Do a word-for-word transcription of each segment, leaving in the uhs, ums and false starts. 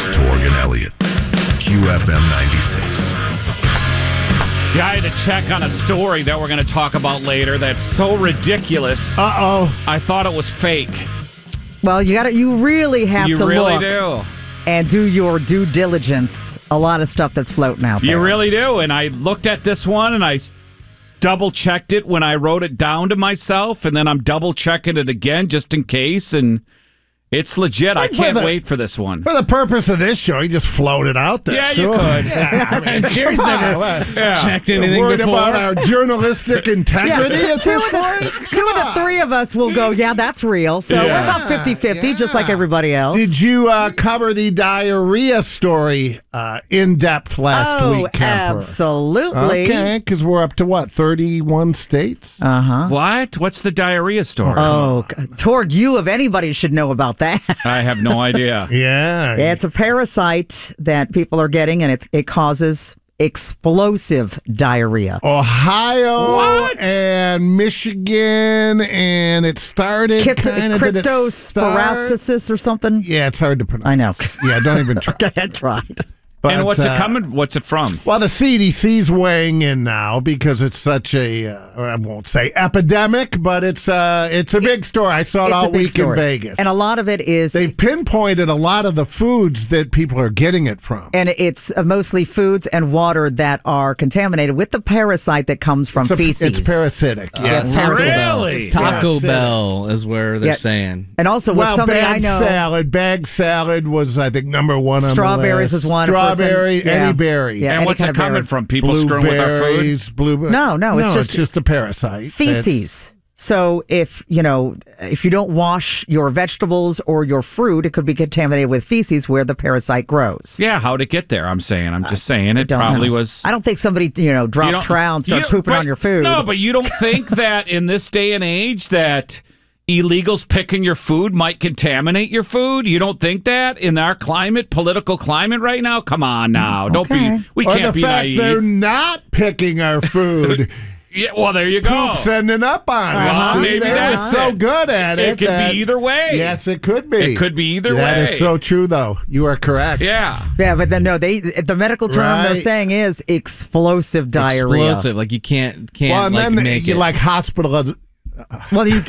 It's Torg and Elliott. Q F M ninety-six. Yeah, I had to check on a story that we're going to talk about later that's so ridiculous. Uh-oh. I thought it was fake. Well, you got to. You really have you to really look do. and do your due diligence. A lot of stuff that's floating out there. You really do. And I looked at this one and I double-checked it when I wrote it down to myself, and then I'm double-checking it again just in case, and it's legit. I can't the, wait for this one. For the purpose of this show, you just float it out there. Yeah, sure. you could. Yeah, I mean, Jerry's never yeah. checked anything worried before. about our journalistic integrity Yeah, two, at two, this of the, point? two of the three of us will go, yeah, that's real. So Yeah. we're about fifty-fifty, Yeah. just like everybody else. Did you uh, cover the diarrhea story uh, in depth last oh, week, Kemper? absolutely. Okay, because we're up to what, thirty-one states? Uh-huh. What? What's the diarrhea story? Oh, Torg, you of anybody should know about that. I have no idea. Yeah. Yeah, it's a parasite that people are getting, and it's, it causes explosive diarrhea. Ohio What? and Michigan, and it started Crypt- kind of Cryptosporasis or something? Yeah, it's hard to pronounce. I know. Yeah, don't even try. Okay, I tried. But, and what's uh, it coming? What's it from? Well, the C D C's weighing in now because it's such a, uh, I won't say epidemic, but it's uh, it's a big story. I saw it It's all a big week story. in Vegas. And a lot of it is... They've pinpointed a lot of the foods that people are getting it from. And it's uh, mostly foods and water that are contaminated with the parasite that comes from It's, a, feces. it's parasitic. Yeah, Yeah. it's Taco parasitic. Bell. Really? Taco Yeah. Bell is where they're Yeah. saying. And also, with Well, somebody bag I know, salad. Bag salad was, I think, number one Strawberries on the list. was one. A person- Strawberry, yeah. any berry. Yeah, and any what's kind it of berry. coming from? People screwing with our food? Blueberries, blueberries. No, no, it's just- it's just a parasite. feces. So if, you know, if you don't wash your vegetables or your fruit, it could be contaminated with feces where the parasite grows. Yeah, how'd it get there? I'm saying. I'm just saying it Don't probably know. was. I don't think somebody, you know, You dropped don't- trout and started you- pooping but- on your food. No, but you don't think that in this day and age that illegals picking your food might contaminate your food? You don't think that in our climate, political climate right now? Come on now. Don't Okay. be, we Or can't the be fact naive. they're not picking our food. Yeah, well, there you go. Poop sending up on Well, us. See, maybe they that's were so it. good at it. It could that- be either way. Yes, it could be. It could be either That way. is so true, though. You are correct. Yeah. Yeah, but then no, they the medical term they're Right. saying is explosive diarrhea. Explosive. Like you can't can't Well, and like then make you it. like hospitaliz- Well, you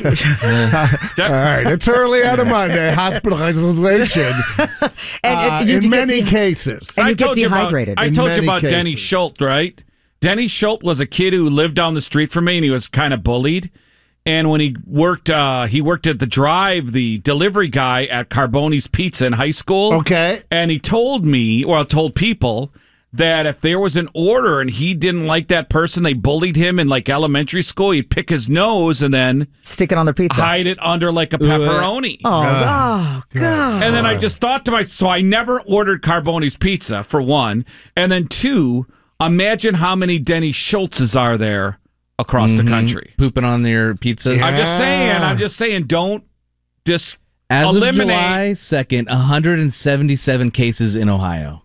All right, it's early on a Monday. Hospitalization and, uh, and you in can get many de- cases. And you I get told you about, dehydrated. I in told you many about Denny cases. Schultz, right? Denny Schultz was a kid who lived down the street from me, and he was kind of bullied. And when he worked, uh, he worked at the Drive, the delivery guy at Carboni's Pizza in high school. Okay. And he told me, or told people, that if there was an order and he didn't like that person, they bullied him in like elementary school, he'd pick his nose and then Stick it on their pizza. hide it under like a pepperoni. Oh, oh, God. And then I just thought to myself, so I never ordered Carboni's Pizza, for one. And then two, imagine how many Denny Schultzes are there across Mhm. the country. Pooping on their pizzas. Yeah. I'm just saying, I'm just saying, don't just As eliminate. of July second, one hundred seventy-seven cases in Ohio.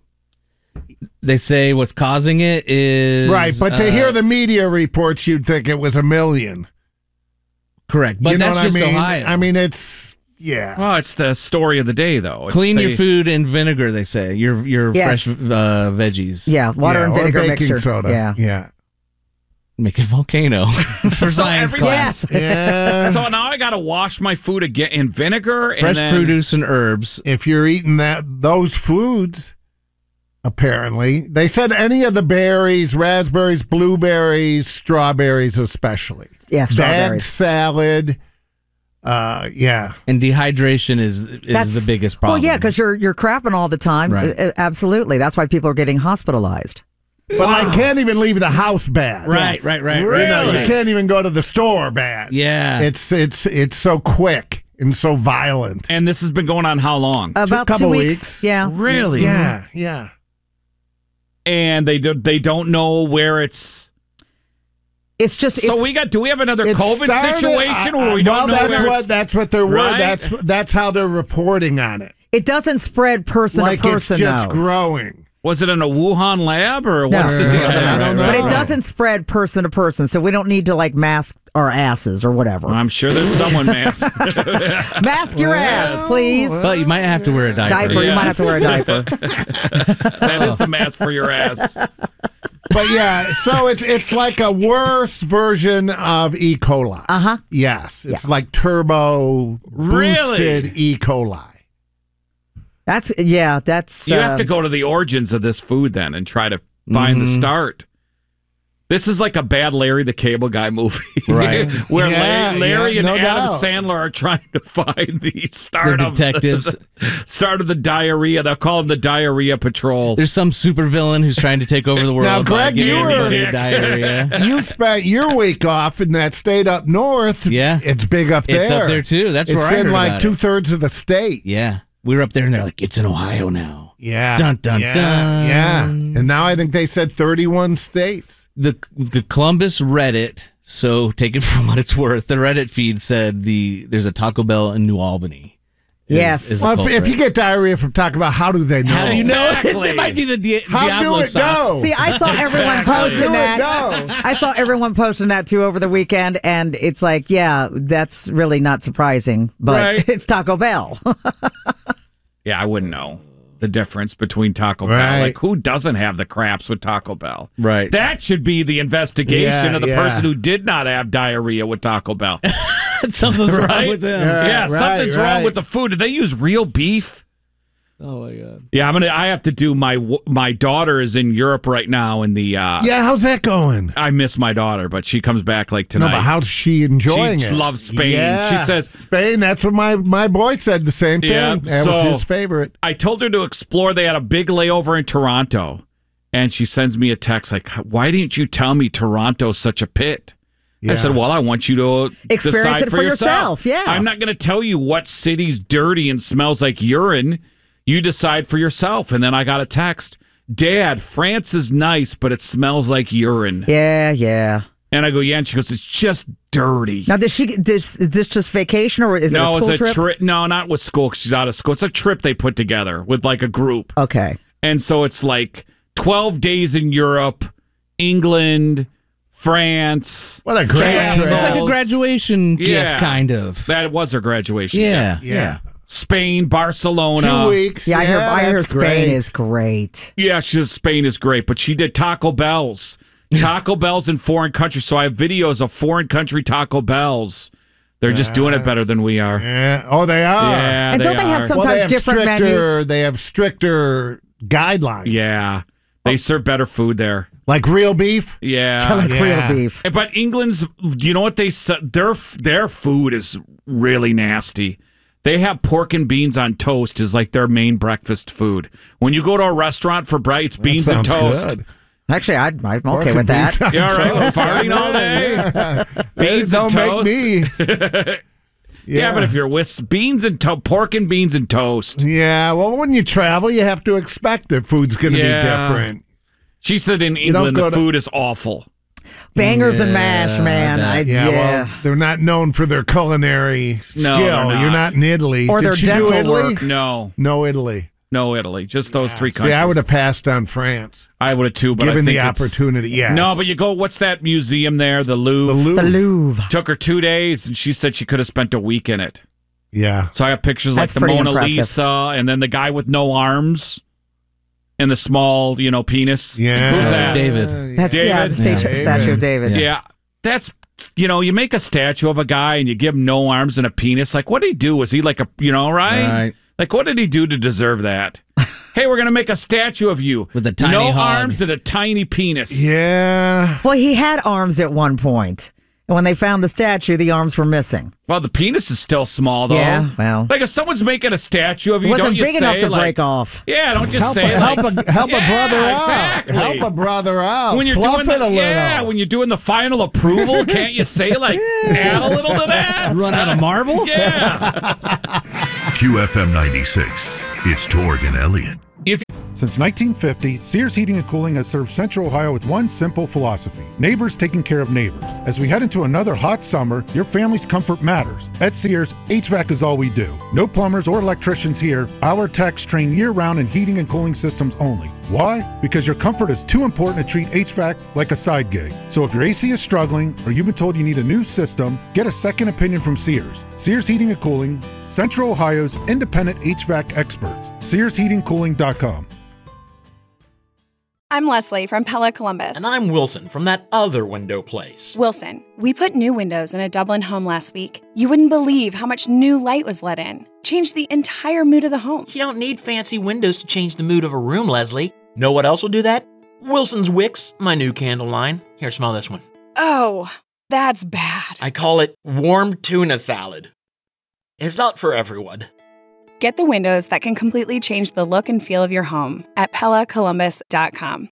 They say what's causing it is Right, but to uh, hear the media reports, you'd think it was a million. correct, but you know that's what just I mean? Ohio. I mean, it's, yeah. Well, it's the story of the day, though. It's Clean the- your food in vinegar. They say your your Yes. fresh uh, veggies. Yeah, water Yeah, and or vinegar baking mixture. soda. Yeah. Yeah. Make a volcano for science every- class. Yeah. So now I got to wash my food again in vinegar. Fresh and then, produce and herbs. If you're eating that those foods, apparently, they said any of the berries, raspberries, blueberries, strawberries especially. Yeah, Bag strawberries. salad. Uh, yeah. And dehydration is is the biggest problem. Well, yeah, because you're you're crapping all the time. Right. Uh, Absolutely. That's why people are getting hospitalized. But I can't even leave the house bad. right, Yes. right, right, You right. know, right. you can't even go to the store bad. Yeah. It's it's it's so quick and so violent. And this has been going on how long? About couple two weeks. weeks. Yeah. Really? Yeah, yeah. And they do, they don't know where it's. It's just. So it's, we got. Do we have another It COVID started- situation I- where we I- don't well, know that's where what it's, that's what they're Right? that's that's how they're reporting on it. It doesn't spread person Like to person, it's just though. growing. Was it in a Wuhan lab or No. what's the deal Right, there? I don't know. But it doesn't spread person to person, so we don't need to like mask Our asses or whatever. I'm sure there's someone masked. Mask your ass, please. But you might have to wear a diaper. Diaper. You might have to wear a diaper. That is the mask for your ass. But yeah, so it's it's like a worse version of E. coli. Uh huh. Yes, it's Yeah. like turbo boosted Really? E. coli. That's yeah. That's You uh, have to go to the origins of this food then and try to find the start. This is like a bad Larry the Cable Guy movie. Right. Where Yeah, Larry, Larry yeah, and no Adam doubt. Sandler are trying to find the start They're of detectives. The, start of the diarrhea. They'll call them the Diarrhea Patrol. There's some supervillain who's trying to take over the world Now, by Greg, giving you were- everybody diarrhea. You spent your week off in that state up north. Yeah. It's big up there. It's up there, too. That's it's where I in heard like about two it. thirds of the state. Yeah. We were up there and they're like, it's in Ohio now. Yeah. Dun, dun, yeah, dun. Yeah. And now I think they said thirty-one states. The the Columbus Reddit, so take it from what it's worth. The Reddit feed said the there's a Taco Bell in New Albany. is- Yes. is a Well, if, culprit. if you get diarrhea from Taco Bell, how do they know? How do you know? Exactly. It might be the Di- How do Diablo it sauce. know? See, I saw everyone Exactly. posting Do it that. know? I saw everyone posting that too over the weekend, and it's like, yeah, that's really not surprising, but Right. it's Taco Bell. Yeah, I wouldn't know the difference between Taco Bell. Right. Like, who doesn't have the craps with Taco Bell? Right. That should be the investigation Yeah, of the yeah. person who did not have diarrhea with Taco Bell. Something's wrong Right? with them. Yeah. yeah, right, something's right. wrong with the food. Did they use real beef? Oh my god. Yeah, I'm gonna. I have to do my. My daughter is in Europe right now, in the. Uh, Yeah, how's that going? I miss my daughter, but she comes back like tonight. No, but how's she enjoying She it? loves Spain. Yeah. She says- Spain. That's what my, my boy said. The same thing. Yeah, that so- was his favorite. I told her to explore. They had a big layover in Toronto, and she sends me a text like, "Why didn't you tell me Toronto's such a pit?" Yeah. I said, "Well, I want you to Experience decide it for yourself, yeah. I'm not going to tell you what city's dirty and smells like urine. You decide for yourself." And then I got a text, "Dad, France is nice, but it smells like urine." Yeah, yeah. And I go, "Yeah." And she goes, "It's just dirty." Now, did she? This is this just vacation or is no, it a school it's a trip? trip. No, not with school. 'Cause she's out of school. It's a trip they put together with like a group. Okay. And so it's like twelve days in Europe, England, France. What a great Yeah, trip. It's like a graduation Yeah. gift, kind of. That was her graduation. Yeah. Yeah. Spain, Barcelona. Two weeks. Yeah, I hear. I hear that's Spain great. is great. Yeah, she says Spain is great, but she did Taco Bells. Taco Bells in foreign countries. So I have videos of foreign country Taco Bells. They're just doing it better than we are. Yeah. Oh, they are. Yeah, And don't they have are. some- Well, they Sometimes have different stricter, menus. They have stricter guidelines. Yeah, they serve better food there. Like real beef. Yeah, like yeah. real beef. But England's, you know what they said? Their their food is really nasty. They have pork and beans on toast is like their main breakfast food. When you go to a restaurant for bright, it's beans and Sounds toast. good. Actually, I'd, I'm Pork okay and with that. beans. Yeah, all right. Farting all day. Beans Don't and toast. make me. Yeah. but if you're with beans and to- pork and beans and toast. Yeah, well, when you travel, you have to expect that food's going to Yeah. be different. She said in don't England go the to- food is awful. Bangers and Yeah, mash, man. I, Yeah, yeah. well, they're not known for their culinary skill. No, they're not. You're not in Italy. Or Did their she do dental Italy? work. No, No Italy. no Italy. Just those three countries. Yeah, I would have passed on France, I would have too, but given I think the it's- opportunity. Yeah. No, but you go. What's that museum there? The Louvre. the Louvre. the Louvre. Took her two days, and she said she could have spent a week in it. Yeah. So I have pictures That's like the pretty Mona impressive. Lisa, and then the guy with no arms, and the small, you know, penis. Yeah. Who's that? David. That's yeah, David. the statue, Yeah. statue of David. Yeah. That's, you know, you make a statue of a guy and you give him no arms and a penis. Like, what did he do? Was he like a, you know, right? Right. Like, what did he do to deserve that? Hey, we're going to make a statue of you. With a tiny No hog. arms and a tiny penis. Yeah. Well, he had arms at one point, and when they found the statue, the arms were missing. Well, the penis is still small, though. Yeah, well. Like, if someone's making a statue of It you, don't wasn't you big say, enough to like, break off. Yeah, don't just Help, say, a, help, like, a, help yeah, a brother out. exactly. Help a brother out. When you're Fluff doing it the, a little. yeah, when you're doing the final approval, can't you say like add a little to that? Run out of marble? Yeah. Q F M ninety-six. It's Torg and Elliott. If Since nineteen fifty, Sears Heating and Cooling has served Central Ohio with one simple philosophy: neighbors taking care of neighbors. As we head into another hot summer, your family's comfort matters. At Sears, H V A C is all we do. No plumbers or electricians here. Our techs train year-round in heating and cooling systems only. Why? Because your comfort is too important to treat H V A C like a side gig. So if your A C is struggling or you've been told you need a new system, get a second opinion from Sears. Sears Heating and Cooling, Central Ohio's independent H V A C experts. Sears Heating Cooling dot com. I'm Leslie from Pella Columbus. And I'm Wilson from that other window place. Wilson, we put new windows in a Dublin home last week. You wouldn't believe how much new light was let in. Changed the entire mood of the home. You don't need fancy windows to change the mood of a room, Leslie. Know what else will do that? Wilson's Wicks, my new candle line. Here, smell this one. Oh, that's bad. I call it warm tuna salad. It's not for everyone. Get the windows that can completely change the look and feel of your home at Pella Columbus dot com.